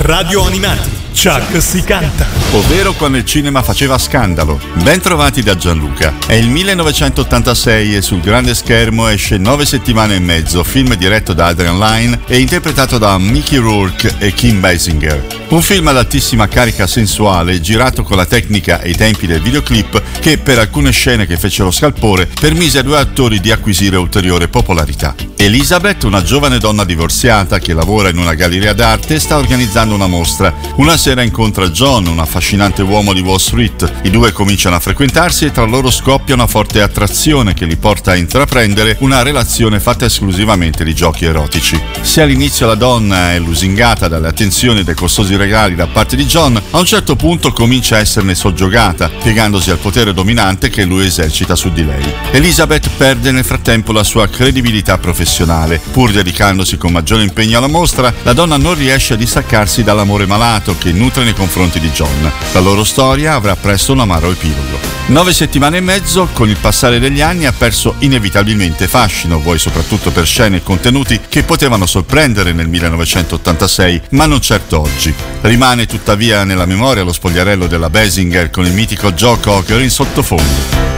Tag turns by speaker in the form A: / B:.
A: Radio Animati, Chuck si canta.
B: Ovvero quando il cinema faceva scandalo. Ben trovati da Gianluca. È il 1986 e sul grande schermo esce 9 settimane e mezzo, film diretto da Adrian Lyne e interpretato da Mickey Rourke e Kim Basinger. Un film ad altissima carica sensuale, girato con la tecnica e i tempi del videoclip che, per alcune scene che fecero scalpore, permise ai due attori di acquisire ulteriore popolarità. Elizabeth, una giovane donna divorziata che lavora in una galleria d'arte, sta organizzando una mostra. Una sera incontra John, un affascinante uomo di Wall Street. I due cominciano a frequentarsi e tra loro scoppia una forte attrazione che li porta a intraprendere una relazione fatta esclusivamente di giochi erotici. Se all'inizio la donna è lusingata dalle attenzioni e dai costosi regali da parte di John, a un certo punto comincia a esserne soggiogata, piegandosi al potere dominante che lui esercita su di lei. Elizabeth perde nel frattempo la sua credibilità professionale. Pur dedicandosi con maggiore impegno alla mostra, la donna non riesce a distaccarsi dall'amore malato che nutre nei confronti di John. La loro storia avrà presto un amaro epilogo. 9 settimane e mezzo, con il passare degli anni, ha perso inevitabilmente fascino, vuoi soprattutto per scene e contenuti che potevano sorprendere nel 1986, ma non certo oggi. Rimane tuttavia nella memoria lo spogliarello della Basinger con il mitico Joe Cocker in sottofondo.